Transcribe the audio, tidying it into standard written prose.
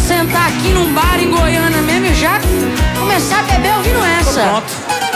sentar aqui num bar em Goiânia mesmo e já começar a beber ouvindo essa. Pronto.